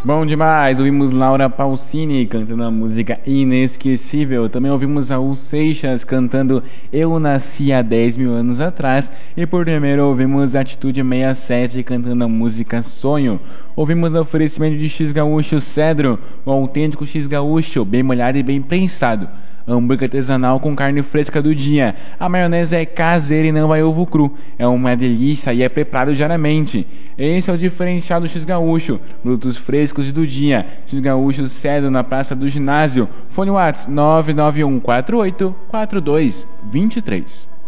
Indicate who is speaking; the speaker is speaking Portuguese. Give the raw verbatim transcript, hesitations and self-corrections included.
Speaker 1: Bom demais, ouvimos Laura Pausini cantando a música Inesquecível. Também ouvimos Raul Seixas cantando Eu Nasci há dez mil anos atrás. E por primeiro ouvimos Atitude sessenta e sete cantando a música Sonho. Ouvimos o oferecimento de X Gaúcho Cedro, o autêntico X Gaúcho, bem molhado e bem prensado. Hambúrguer artesanal com carne fresca do dia. A maionese é caseira e não vai ovo cru. É uma delícia e é preparado diariamente. Esse é o diferencial do X Gaúcho. Produtos frescos e do dia. X Gaúcho Cedro na Praça do Ginásio. Fone WhatsApp nove nove um quatro oito quatro dois dois três.